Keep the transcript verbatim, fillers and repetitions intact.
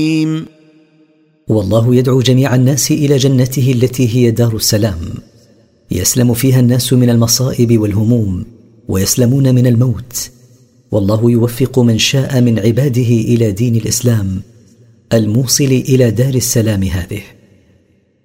والله يدعو جميع الناس إلى جنته التي هي دار السلام، يسلم فيها الناس من المصائب والهموم ويسلمون من الموت، والله يوفق من شاء من عباده إلى دين الإسلام الموصل إلى دار السلام هذه.